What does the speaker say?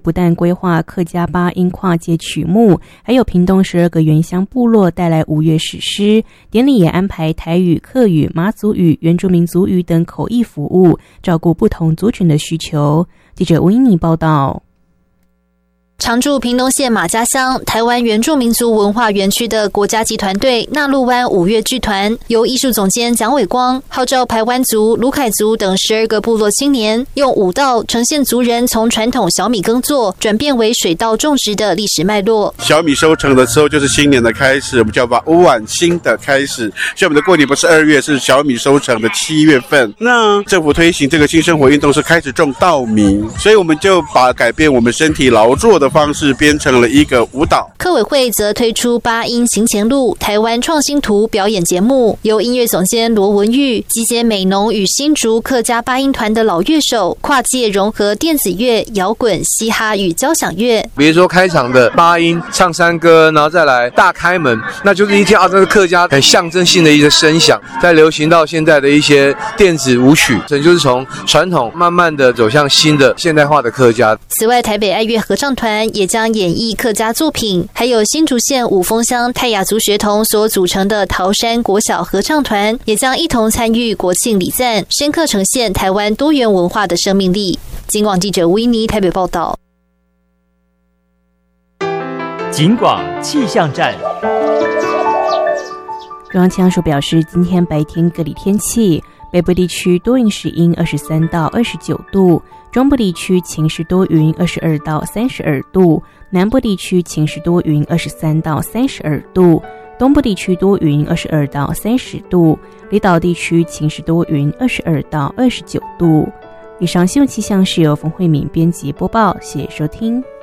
不但规划客家八音跨界曲目，还有屏东12个原乡部落带来5月史诗。典礼也安排台语、客语、马祖语、原住民族语等口译服务，照顾不同族群的需求。记者吴英妮报道。 常驻屏东县马家乡台湾原住民族文化园区的国家级团队纳鹿湾5月剧团，由艺术总监蒋伟光号召排湾族、鲁凯族等12个部落青年，用舞蹈呈现族人从传统小米耕作转变为水稻种植的历史脉络。 小米收成的时候就是新年的开始，我们叫把乌晚新的开始。所以我们的过年不是2月，是小米收成的7月份。那政府推行这个新生活运动是开始种稻米，所以我们就把改变我们身体劳作的方式编成了一个舞蹈。 客委会则推出八音行前路台湾创新图表演节目，由音乐总监罗文玉集结美浓与新竹客家八音团的老乐手，跨界融合电子乐、摇滚、嘻哈与交响乐。 比如说开场的八音唱山歌，然后再来大开门，那就是一听这个客家很象征性的一些声响，再流行到现在的一些电子舞曲，这就是从传统慢慢的走向新的现代化的客家。 此外，台北爱乐合唱团也将演绎客家作品，还有新竹县五峰乡泰雅族学童所组成的桃山国小合唱团，也将一同参与国庆礼赞，深刻呈现台湾多元文化的生命力。警广记者吴依妮台北报道。 警广气象站。 中央气象署表示，今天白天各地天气，北部地区多云时阴23到29度，中部地区晴时多云22到32度，南部地区晴时多云23到32度，东部地区多云22到30度，离岛地区晴时多云22到29度。以上新闻气象是由冯慧敏编辑播报，谢谢收听。